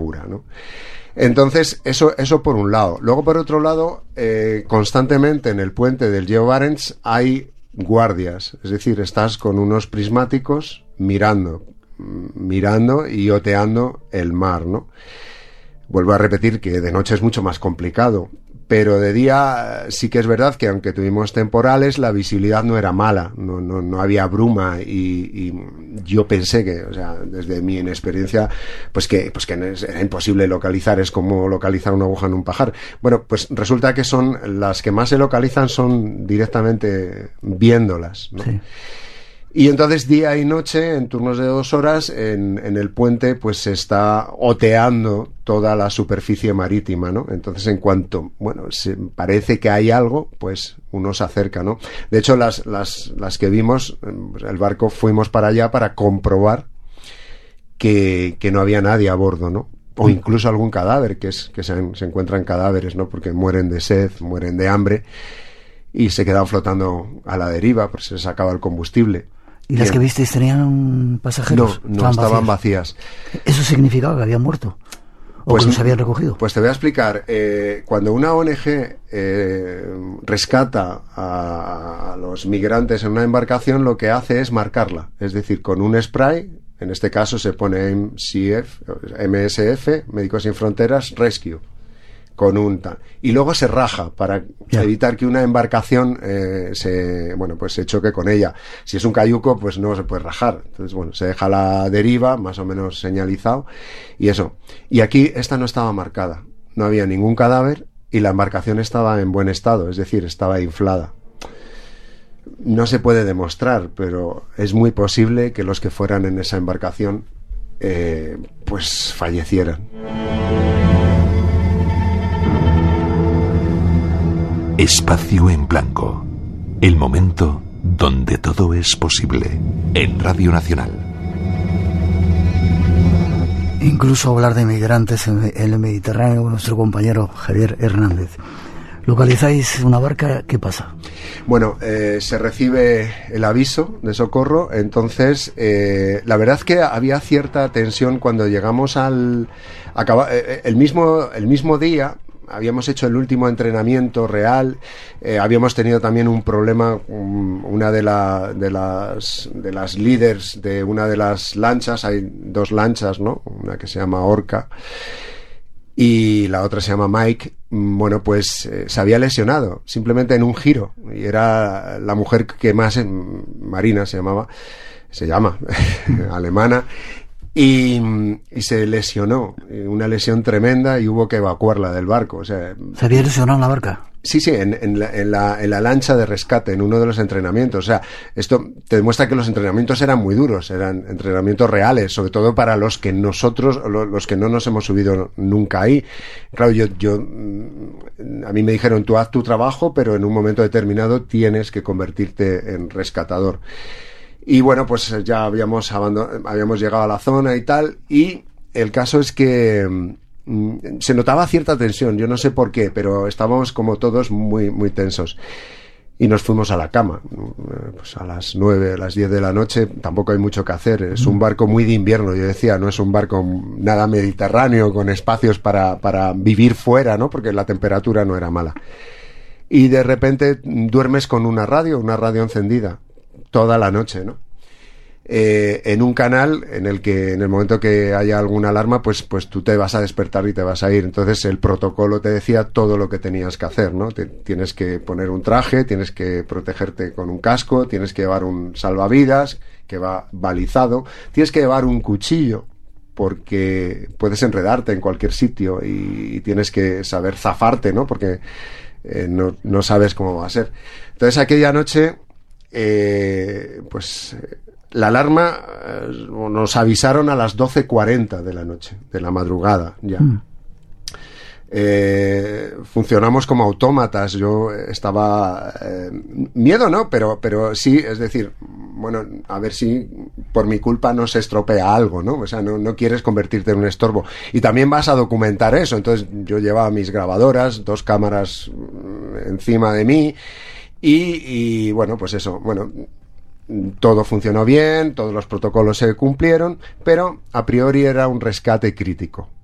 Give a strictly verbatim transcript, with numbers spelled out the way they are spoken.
pura, ¿no? Entonces, eso, eso por un lado. Luego, por otro lado, eh, constantemente en el puente del Geo Barents hay guardias. Es decir, estás con unos prismáticos mirando, mirando y oteando el mar, ¿no? Vuelvo a repetir que de noche es mucho más complicado, pero de día sí que es verdad que aunque tuvimos temporales, la visibilidad no era mala, no, no, no había bruma y, y yo pensé que, o sea, desde mi inexperiencia, pues que, pues que era imposible localizar, es como localizar una aguja en un pajar. Bueno, pues resulta que son, las que más se localizan son directamente viéndolas, ¿no? Sí. Y entonces día y noche, en turnos de dos horas, en, en el puente pues se está oteando toda la superficie marítima, ¿no? Entonces en cuanto, bueno, se parece que hay algo, pues uno se acerca, ¿no? De hecho, las, las, las que vimos, el barco fuimos para allá para comprobar que, que no había nadie a bordo, ¿no? O incluso algún cadáver, que es que se, se encuentran cadáveres, ¿no? Porque mueren de sed, mueren de hambre y se quedan flotando a la deriva, pues se les acaba el combustible. ¿Y Bien. Las que visteis tenían pasajeros? No, no, estaban vacías. vacías. ¿Eso significaba que habían muerto? ¿O pues, que los habían recogido? Pues te voy a explicar. Eh, cuando una O N Ge eh, rescata a, a los migrantes en una embarcación, lo que hace es marcarla. Es decir, con un spray, en este caso se pone M S F, Médicos Sin Fronteras, Rescue. Con un tal. Y luego se raja para yeah. evitar que una embarcación eh, se, bueno, pues se choque con ella. Si es un cayuco, pues no se puede rajar. Entonces, bueno, se deja la deriva, más o menos señalizado, y eso. Y aquí esta no estaba marcada. No había ningún cadáver y la embarcación estaba en buen estado, es decir, estaba inflada. No se puede demostrar, pero es muy posible que los que fueran en esa embarcación, eh, pues fallecieran. Espacio en Blanco, el momento donde todo es posible, en Radio Nacional. Incluso hablar de migrantes en el Mediterráneo con nuestro compañero Javier Hernández. ¿Localizáis una barca? ¿Qué pasa? Bueno, eh, se recibe el aviso de socorro, entonces eh, la verdad es que había cierta tensión cuando llegamos al... Acaba, eh, el, mismo, el mismo día... Habíamos hecho el último entrenamiento real, eh, habíamos tenido también un problema, um, una de, la, de las de las líderes de una de las lanchas, hay dos lanchas, ¿no? Una que se llama Orca y la otra se llama Mike. Bueno, pues eh, se había lesionado, simplemente en un giro, y era la mujer que más, en, Marina se llamaba, se llama, alemana, Y, y se lesionó, una lesión tremenda, y hubo que evacuarla del barco. O sea, ¿se había lesionado en la barca? Sí, sí, en, en, la, en, la, en la lancha de rescate, en uno de los entrenamientos. O sea, esto te demuestra que los entrenamientos eran muy duros, eran entrenamientos reales, sobre todo para los que nosotros, los que no nos hemos subido nunca ahí. Claro, yo, yo, a mí me dijeron, tú haz tu trabajo, pero en un momento determinado tienes que convertirte en rescatador. Y bueno, pues ya habíamos abandon- habíamos llegado a la zona y tal, y el caso es que mm, se notaba cierta tensión, yo no sé por qué, pero estábamos como todos muy, muy tensos. Y nos fuimos a la cama, pues a las nueve, a las diez de la noche, tampoco hay mucho que hacer, es un barco muy de invierno, yo decía, no es un barco nada mediterráneo, con espacios para, para vivir fuera, ¿no? Porque la temperatura no era mala. Y de repente duermes con una radio, una radio encendida, toda la noche, ¿no? Eh, en un canal en el que en el momento que haya alguna alarma, pues, pues tú te vas a despertar y te vas a ir. Entonces el protocolo te decía todo lo que tenías que hacer, ¿no? Te, tienes que poner un traje, tienes que protegerte con un casco, tienes que llevar un salvavidas que va balizado, tienes que llevar un cuchillo porque puedes enredarte en cualquier sitio y, y tienes que saber zafarte, ¿no? Porque eh, no, no sabes cómo va a ser. Entonces aquella noche Eh, pues la alarma eh, nos avisaron a las doce cuarenta de la noche, de la madrugada ya. Mm. Eh, funcionamos como autómatas. Yo estaba eh, miedo, ¿no? Pero, pero sí, es decir, bueno, a ver si por mi culpa no se estropea algo, ¿no? O sea, no, no quieres convertirte en un estorbo. Y también vas a documentar eso. Entonces yo llevaba mis grabadoras, dos cámaras encima de mí. Y, y bueno, pues eso, bueno, todo funcionó bien, todos los protocolos se cumplieron, pero a priori era un rescate crítico.